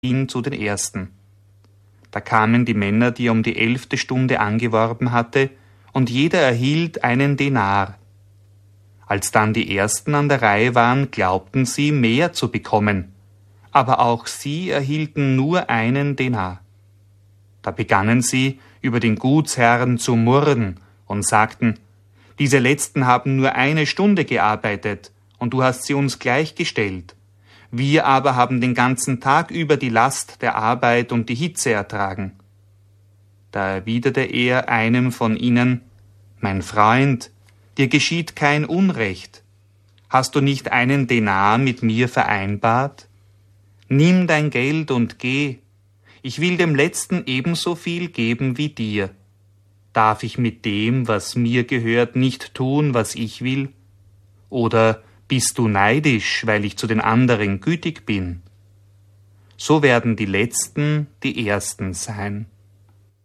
hin zu den Ersten. Da kamen die Männer, die er um die 11. Stunde angeworben hatte, und jeder erhielt einen Denar. Als dann die Ersten an der Reihe waren, glaubten sie, mehr zu bekommen, aber auch sie erhielten nur einen Denar. Da begannen sie, über den Gutsherrn zu murren und sagten: Diese Letzten haben nur 1 Stunde gearbeitet, und du hast sie uns gleichgestellt. Wir aber haben den ganzen Tag über die Last der Arbeit und die Hitze ertragen. Da erwiderte er einem von ihnen: Mein Freund, dir geschieht kein Unrecht. Hast du nicht einen Denar mit mir vereinbart? Nimm dein Geld und geh. Ich will dem Letzten ebenso viel geben wie dir. Darf ich mit dem, was mir gehört, nicht tun, was ich will? Oder bist du neidisch, weil ich zu den anderen gütig bin? So werden die Letzten die Ersten sein